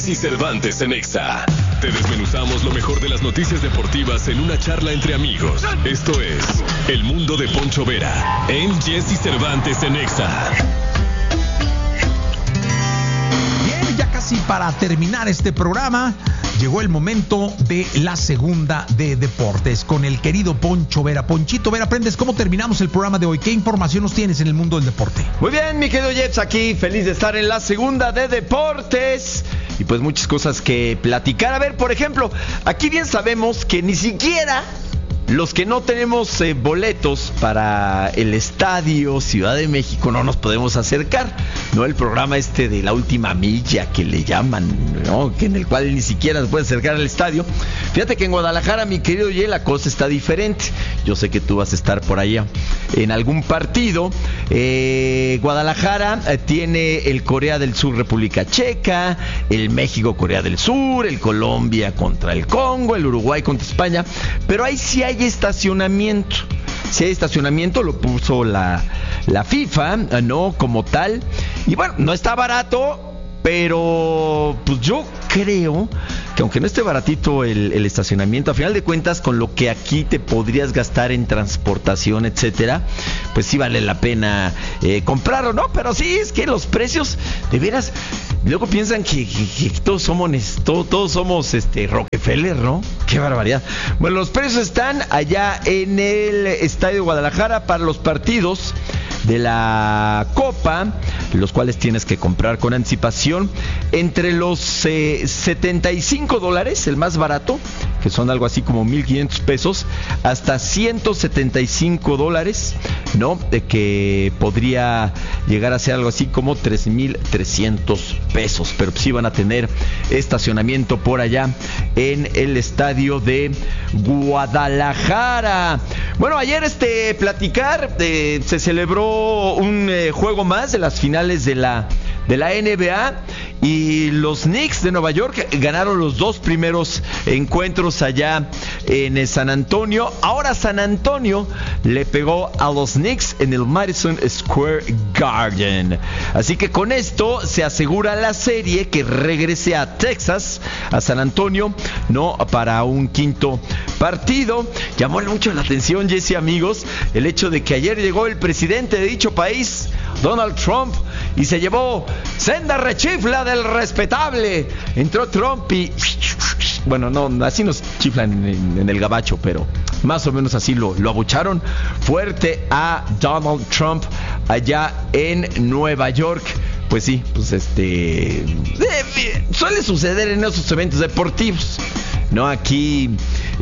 Jesse Cervantes en Exa. Te desmenuzamos lo mejor de las noticias deportivas en una charla entre amigos. Esto es El Mundo de Poncho Vera en Jesse Cervantes en Exa. Bien, ya casi para terminar este programa, llegó el momento de la segunda de deportes con el querido Poncho Vera. Ponchito Vera, aprendes cómo terminamos el programa de hoy. ¿Qué información nos tienes en el mundo del deporte? Muy bien, mi querido Jets, aquí feliz de estar en la segunda de deportes. Y pues muchas cosas que platicar. A ver, por ejemplo, aquí bien sabemos que ni siquiera los que no tenemos boletos para el estadio Ciudad de México no nos podemos acercar, ¿no? El programa de la última milla que le llaman, ¿no? Que en el cual ni siquiera se puede acercar al estadio. Fíjate que en Guadalajara, mi querido Ye, la cosa está diferente. Yo sé que tú vas a estar por allá en algún partido. Guadalajara tiene el Corea del Sur, República Checa, el México, Corea del Sur, el Colombia contra el Congo, el Uruguay contra España, pero ahí sí hay estacionamiento. Si hay estacionamiento, lo puso la FIFA, ¿no? Como tal. Y bueno, no está barato, pero pues yo creo que aunque no esté baratito el estacionamiento, a final de cuentas, con lo que aquí te podrías gastar en transportación, etcétera, pues sí vale la pena comprarlo, ¿no? Pero sí, es que los precios, de veras, luego piensan que todos somos Rockefeller, ¿no? Qué barbaridad. Bueno, los precios están allá en el Estadio de Guadalajara para los partidos de la Copa, los cuales tienes que comprar con anticipación, entre los $75, el más barato, que son algo así como 1,500 pesos, hasta $175, ¿no? De que podría llegar a ser algo así como 3,300 pesos, pero sí van a tener estacionamiento por allá en el estadio de Guadalajara. Bueno, ayer platicar, se celebró un juego más de las finales de la NBA y los Knicks de Nueva York ganaron los dos primeros encuentros allá en San Antonio. Ahora San Antonio le pegó a los Knicks en el Madison Square Garden. Así que con esto se asegura la serie que regrese a Texas, a San Antonio, ¿no? Para un quinto partido. Llamó mucho la atención, Jesse, amigos, el hecho de que ayer llegó el presidente de dicho país, Donald Trump, y se llevó senda rechifla del respetable. Entró Trump y... Bueno, no, así nos chiflan en el gabacho, pero más o menos así lo abucharon fuerte a Donald Trump allá en Nueva York. Pues sí, pues suele suceder en esos eventos deportivos, ¿no? Aquí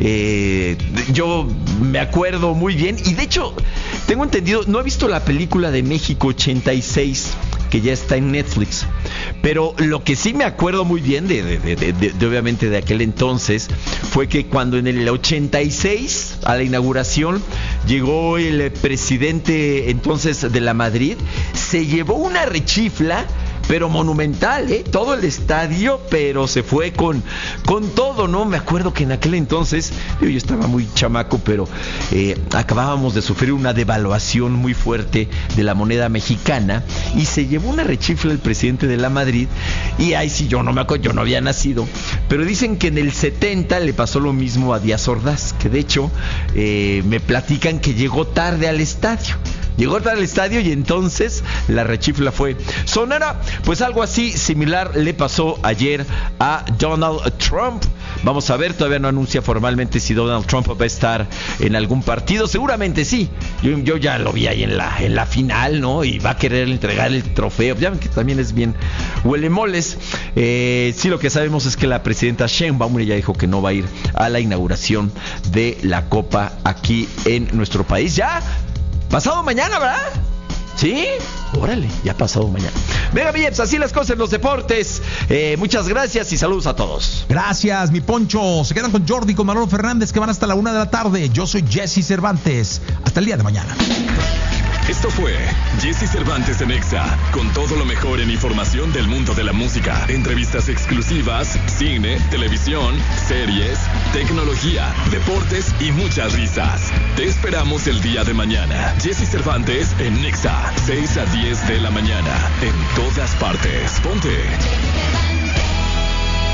yo me acuerdo muy bien, y de hecho tengo entendido, no he visto la película de México 86, que ya está en Netflix, pero lo que sí me acuerdo muy bien de obviamente de aquel entonces fue que cuando en el 86 a la inauguración llegó el presidente entonces de la Madrid, se llevó una rechifla pero monumental, todo el estadio, pero se fue con todo, ¿no? Me acuerdo que en aquel entonces, yo estaba muy chamaco, pero acabábamos de sufrir una devaluación muy fuerte de la moneda mexicana, y se llevó una rechifla el presidente de la Madrid, y ahí sí yo no me acuerdo, yo no había nacido, pero dicen que en el 70 le pasó lo mismo a Díaz Ordaz, que de hecho me platican que llegó tarde al estadio. Llegó tarde al estadio y entonces la rechifla fue sonora. Pues algo así similar le pasó ayer a Donald Trump. Vamos a ver, todavía no anuncia formalmente si Donald Trump va a estar en algún partido. Seguramente sí. Yo ya lo vi ahí en la final, ¿no? Y va a querer entregar el trofeo. Ya ven que también es bien huele moles. Sí, lo que sabemos es que la presidenta Sheinbaum ya dijo que no va a ir a la inauguración de la Copa aquí en nuestro país. Ya pasado mañana, ¿verdad? ¿Sí? Órale, ya pasado mañana. Venga, Billeps, así las cosas en los deportes. Muchas gracias y saludos a todos. Gracias, mi Poncho. Se quedan con Jordi, con Manolo Fernández, que van hasta la 1 de la tarde. Yo soy Jesse Cervantes. Hasta el día de mañana. Esto fue Jesse Cervantes en Exa, con todo lo mejor en información del mundo de la música, entrevistas exclusivas, cine, televisión, series, tecnología, deportes y muchas risas. Te esperamos el día de mañana. Jesse Cervantes en Exa, 6 a 10 de la mañana, en todas partes. Ponte.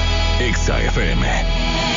Exa FM.